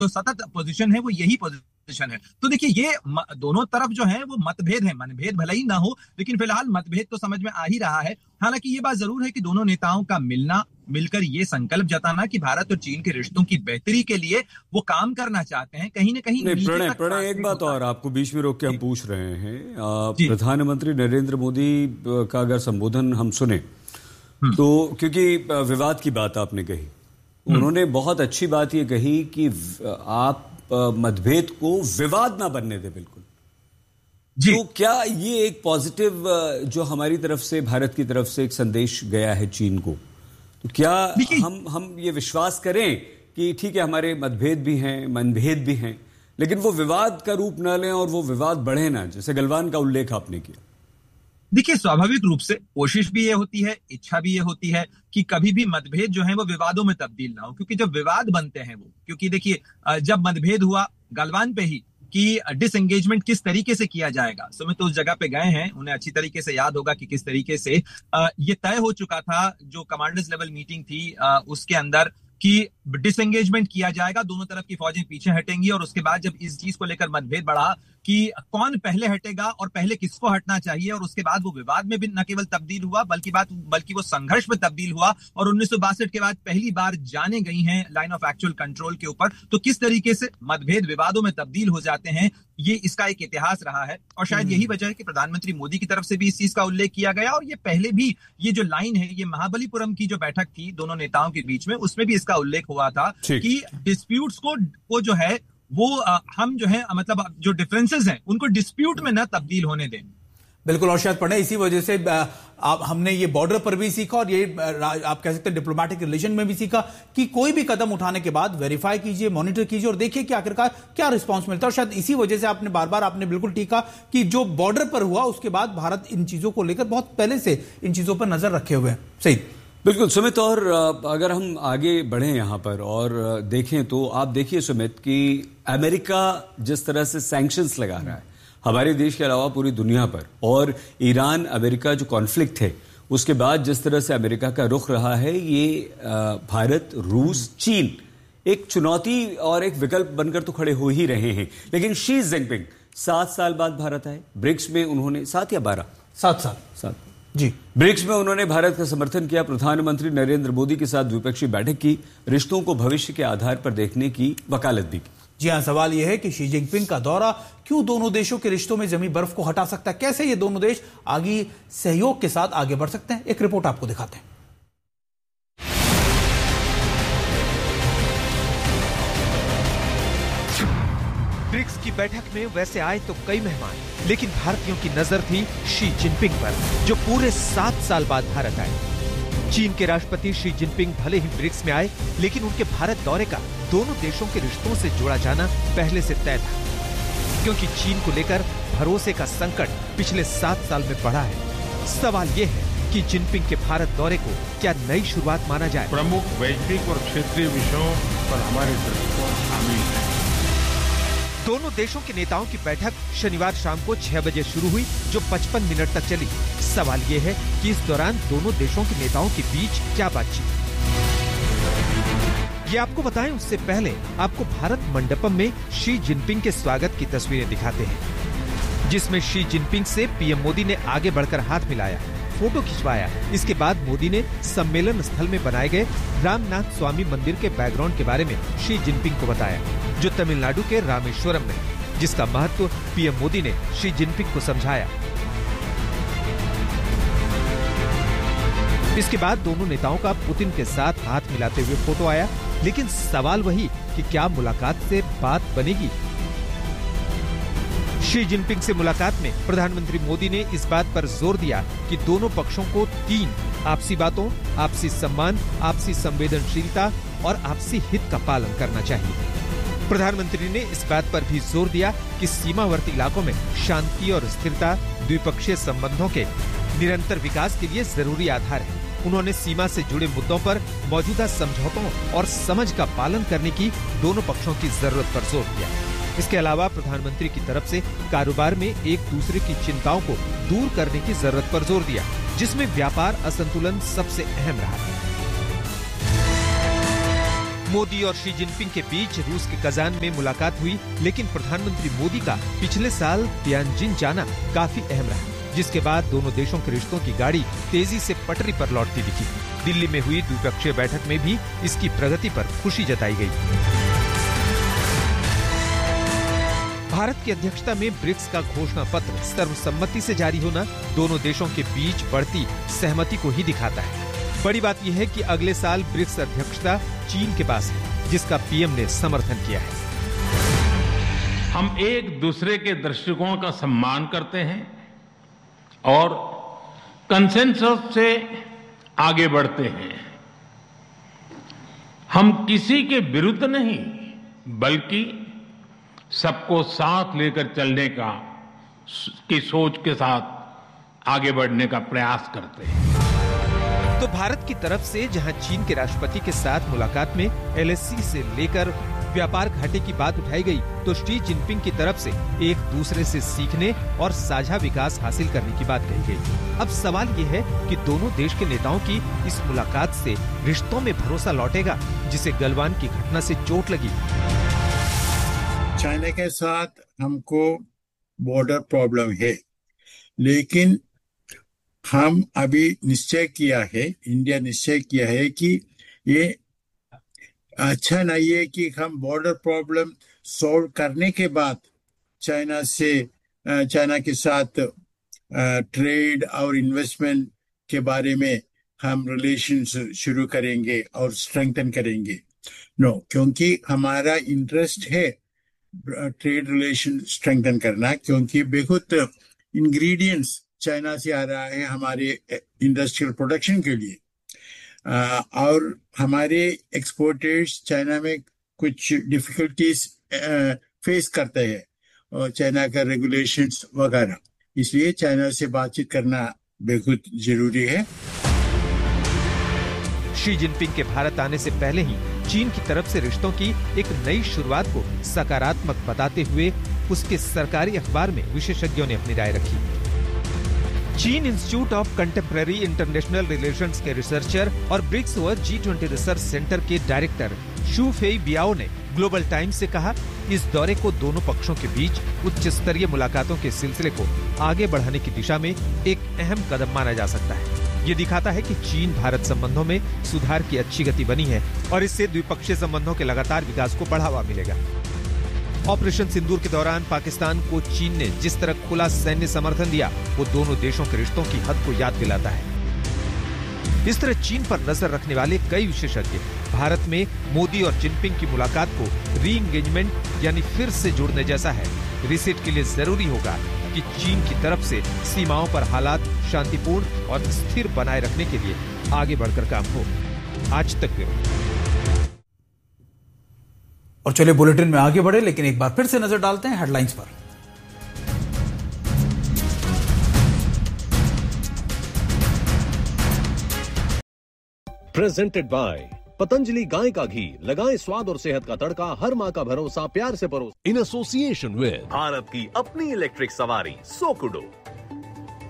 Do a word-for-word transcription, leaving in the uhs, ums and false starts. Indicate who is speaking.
Speaker 1: जो सतत पोजीशन है वो यही पोजीशन है। तो देखिए ये दोनों तरफ जो है वो मतभेद है, मनभेद भले ही ना हो, लेकिन फिलहाल मतभेद तो समझ में आ ही रहा है। हालांकि ये बात जरूर है कि दोनों नेताओं का मिलना, मिलकर ये संकल्प जताना कि भारत और चीन के रिश्तों की बेहतरी के लिए वो काम करना चाहते हैं, कहीं ना कहीं
Speaker 2: प्रणय प्रणय एक बात और आपको बीच में रोक के हम पूछ रहे हैं, प्रधानमंत्री नरेंद्र मोदी का अगर संबोधन हम सुने तो, क्योंकि विवाद की बात आपने कही, उन्होंने बहुत अच्छी बात ये कही कि आप मतभेद को विवाद ना बनने दे बिल्कुल। तो क्या ये एक पॉजिटिव जो हमारी तरफ से, भारत की तरफ से एक संदेश गया है चीन को, तो क्या हम हम ये विश्वास करें कि ठीक है हमारे मतभेद भी हैं, मनभेद भी हैं, लेकिन वो विवाद का रूप ना लें और वो विवाद बढ़े ना, जैसे गलवान का उल्लेख आपने किया?
Speaker 1: देखिए स्वाभाविक रूप से कोशिश भी ये होती है, इच्छा भी ये होती है कि कभी भी मतभेद जो है वो विवादों में तब्दील ना हो, क्योंकि जब विवाद बनते हैं वो, क्योंकि देखिए जब मतभेद हुआ गलवान पे ही कि डिसएंगेजमेंट किस तरीके से किया जाएगा, सुमित तो उस जगह पे गए हैं, उन्हें अच्छी तरीके से याद होगा कि किस तरीके से ये तय हो चुका था, जो कमांडर्स लेवल मीटिंग थी उसके अंदर, कि डिसएंगेजमेंट किया जाएगा, दोनों तरफ की फौजें पीछे हटेंगी। और उसके बाद जब इस चीज को लेकर मतभेद बढ़ा कि कौन पहले हटेगा और पहले किसको हटना चाहिए, और उसके बाद वो विवाद में भी न केवल तब्दील हुआ बल्कि बात बल्कि वो संघर्ष में तब्दील हुआ, और उन्नीस सौ बासठ के बाद पहली बार जाने गई हैं लाइन ऑफ एक्चुअल कंट्रोल के ऊपर। तो किस तरीके से मतभेद विवादों में तब्दील हो जाते हैं, ये इसका एक इतिहास रहा है, और शायद यही वजह है कि प्रधानमंत्री मोदी की तरफ से भी इस चीज का उल्लेख किया गया। और ये पहले भी ये जो लाइन है, ये महाबलीपुरम की जो बैठक थी दोनों नेताओं के बीच में, उसमें भी इसका उल्लेख हुआ था कि डिस्प्यूट्स को वो जो है वो आ, हम जो है मतलब जो डिफरेंसेस हैं उनको डिस्प्यूट में न तब्दील होने दें।
Speaker 3: बिल्कुल, और शायद पढ़े इसी वजह से आप हमने ये बॉर्डर पर भी सीखा, और ये आप कह सकते हैं डिप्लोमेटिक रिलेशन में भी सीखा कि कोई भी कदम उठाने के बाद वेरीफाई कीजिए, मॉनिटर कीजिए और देखिए कि आखिरकार क्या रिस्पांस मिलता है। और शायद इसी वजह से आपने बार बार आपने बिल्कुल ठीक कहा कि जो बॉर्डर पर हुआ उसके बाद भारत इन चीजों को लेकर बहुत पहले से इन चीजों पर नजर रखे हुए हैं। सही,
Speaker 2: बिल्कुल सुमित। और अगर हम आगे बढ़ें यहाँ पर और देखें तो आप देखिए सुमित कि अमेरिका जिस तरह से सैंक्शंस लगा रहा है हमारे देश के अलावा पूरी दुनिया पर, और ईरान अमेरिका जो कॉन्फ्लिक्ट है उसके बाद जिस तरह से अमेरिका का रुख रहा है, ये भारत, रूस, चीन एक चुनौती और एक विकल्प बनकर तो खड़े हो ही रहे हैं। लेकिन शी जिनपिंग सात साल बाद भारत आए, ब्रिक्स में उन्होंने सात या बारह
Speaker 3: सात साल
Speaker 2: सात
Speaker 3: जी
Speaker 2: ब्रिक्स में उन्होंने भारत का समर्थन किया, प्रधानमंत्री नरेंद्र मोदी के साथ द्विपक्षीय बैठक की, रिश्तों को भविष्य के आधार पर देखने की वकालत भी की।
Speaker 3: जी हां, सवाल यह है कि शी जिनपिंग का दौरा क्यों दोनों देशों के रिश्तों में जमी बर्फ को हटा सकता है, कैसे ये दोनों देश आगे सहयोग के साथ आगे बढ़ सकते हैं। एक रिपोर्ट आपको दिखाते हैं।
Speaker 4: ब्रिक्स की बैठक में वैसे आए तो कई मेहमान, लेकिन भारतीयों की नजर थी शी जिनपिंग पर, जो पूरे सात साल बाद भारत आए। चीन के राष्ट्रपति शी जिनपिंग भले ही ब्रिक्स में आए, लेकिन उनके भारत दौरे का दोनों देशों के रिश्तों से जोड़ा जाना पहले से तय था, क्योंकि चीन को लेकर भरोसे का संकट पिछले सात साल में बढ़ा है। सवाल ये है कि जिनपिंग के भारत दौरे को क्या नई शुरुआत माना जाए।
Speaker 5: प्रमुख वैश्विक और क्षेत्रीय विषयों पर हमारे दृष्टिकोण शामिल है।
Speaker 4: दोनों देशों के नेताओं की बैठक शनिवार शाम को छह बजे शुरू हुई, जो पचपन मिनट तक चली। सवाल ये है कि इस दौरान दोनों देशों के नेताओं के बीच क्या बातचीत। ये आपको बताएं उससे पहले आपको भारत मंडपम में शी जिनपिंग के स्वागत की तस्वीरें दिखाते हैं, जिसमें शी जिनपिंग से पीएम मोदी ने आगे बढ़कर हाथ मिलाया, फोटो खिंचवाया। इसके बाद मोदी ने सम्मेलन स्थल में बनाए गए रामनाथ स्वामी मंदिर के बैकग्राउंड के बारे में शी जिनपिंग को बताया, जो तमिलनाडु के रामेश्वरम में, जिसका महत्व पीएम मोदी ने शी जिनपिंग को समझाया। इसके बाद दोनों नेताओं का पुतिन के साथ हाथ मिलाते हुए फोटो आया, लेकिन सवाल वही कि क्या मुलाकात से बात बनेगी। शी जिनपिंग से मुलाकात में प्रधानमंत्री मोदी ने इस बात पर जोर दिया कि दोनों पक्षों को तीन आपसी बातों, आपसी सम्मान, आपसी संवेदनशीलता और आपसी हित का पालन करना चाहिए। प्रधानमंत्री ने इस बात पर भी जोर दिया कि सीमावर्ती इलाकों में शांति और स्थिरता द्विपक्षीय संबंधों के निरंतर विकास के लिए जरूरी आधार है। उन्होंने सीमा से जुड़े मुद्दों पर मौजूदा समझौतों और समझ का पालन करने की दोनों पक्षों की जरूरत पर जोर दिया। इसके अलावा प्रधानमंत्री की तरफ से कारोबार में एक दूसरे की चिंताओं को दूर करने की जरूरत पर जोर दिया, जिसमें व्यापार असंतुलन सबसे अहम रहा है। मोदी और शी जिनपिंग के बीच रूस के कजान में मुलाकात हुई, लेकिन प्रधानमंत्री मोदी का पिछले साल तियानजिन जाना काफी अहम रहा, जिसके बाद दोनों देशों के रिश्तों की गाड़ी तेजी से पटरी पर लौटती दिखी। दिल्ली में हुई द्विपक्षीय बैठक में भी इसकी प्रगति पर खुशी जताई गई। भारत की अध्यक्षता में ब्रिक्स का घोषणा पत्र सर्वसम्मति से जारी होना दोनों देशों के बीच बढ़ती सहमति को ही दिखाता है। बड़ी बात यह है कि अगले साल ब्रिक्स अध्यक्षता चीन के पास है, जिसका पीएम ने समर्थन किया है।
Speaker 5: हम एक दूसरे के दृष्टिकोण का सम्मान करते हैं और कंसेंसस से आगे बढ़ते हैं। हम किसी के विरुद्ध नहीं, बल्कि सबको साथ लेकर चलने का की सोच के साथ आगे बढ़ने का प्रयास करते हैं।
Speaker 4: तो भारत की तरफ से जहां चीन के राष्ट्रपति के साथ मुलाकात में एलएसी से लेकर व्यापार घाटे की बात उठाई गई, तो शी जिनपिंग की तरफ से एक दूसरे से सीखने और साझा विकास हासिल करने की बात कही गई। अब सवाल ये है कि दोनों देश के नेताओं की इस मुलाकात से रिश्तों में भरोसा लौटेगा, जिसे गलवान की घटना से चोट लगी।
Speaker 6: चाइना के साथ हमको बॉर्डर प्रॉब्लम है, लेकिन हम अभी निश्चय किया है, इंडिया निश्चय किया है कि ये अच्छा नहीं है कि हम बॉर्डर प्रॉब्लम सॉल्व करने के बाद चाइना से चाइना के साथ ट्रेड और इन्वेस्टमेंट के बारे में हम रिलेशंस शुरू करेंगे और स्ट्रेंथन करेंगे। नो, क्योंकि हमारा इंटरेस्ट है ट्रेड रिलेशन स्ट्रेंथन करना, क्योंकि बहुत इंग्रेडिएंट्स चाइना से आ रहा है हमारे इंडस्ट्रियल प्रोडक्शन के लिए, आ, और हमारे एक्सपोर्टर्स चाइना में कुछ डिफिकल्टीज फेस करते हैं, और चाइना का रेगुलेशंस वगैरह, इसलिए चाइना से बातचीत करना बहुत जरूरी है।
Speaker 4: शी जिनपिंग के भारत आने से पहले ही चीन की तरफ से रिश्तों की एक नई शुरुआत को सकारात्मक बताते हुए उसके सरकारी अखबार में विशेषज्ञों ने अपनी राय रखी। चीन institute of contemporary international relations के रिसर्चर और ब्रिक्स व जी ट्वेंटी रिसर्च सेंटर के डायरेक्टर शू फेई बियाओ ने ग्लोबल टाइम्स से कहा, इस दौरे को दोनों पक्षों के बीच उच्च स्तरीय मुलाकातों के सिलसिले को आगे बढ़ाने की दिशा में एक अहम कदम माना जा सकता है। ये दिखाता है कि चीन भारत संबंधों में सुधार की अच्छी गति बनी है और इससे द्विपक्षीय संबंधों के लगातार विकास को बढ़ावा मिलेगा। ऑपरेशन सिंदूर के दौरान पाकिस्तान को चीन ने जिस तरह खुला सैन्य समर्थन दिया, वो दोनों देशों के रिश्तों की हद को याद दिलाता है। इस तरह चीन पर नजर रखने वाले कई विशेषज्ञ भारत में मोदी और जिनपिंग की मुलाकात को री एंगेजमेंट यानी फिर से जुड़ने जैसा है। रिसेट के लिए जरूरी होगा कि चीन की तरफ से सीमाओं पर हालात शांतिपूर्ण और स्थिर बनाए रखने के लिए आगे बढ़कर काम हो। आज तक ब्यूरो।
Speaker 3: और चलिए बुलेटिन में आगे बढ़े, लेकिन एक बार फिर से नजर डालते हैं हेडलाइंस पर।
Speaker 7: प्रेजेंटेड बाय पतंजलि गाय का घी, लगाएं स्वाद और सेहत का तड़का, हर माँ का भरोसा, प्यार से परोस। इन एसोसिएशन विद भारत की अपनी इलेक्ट्रिक सवारी सोकुडो।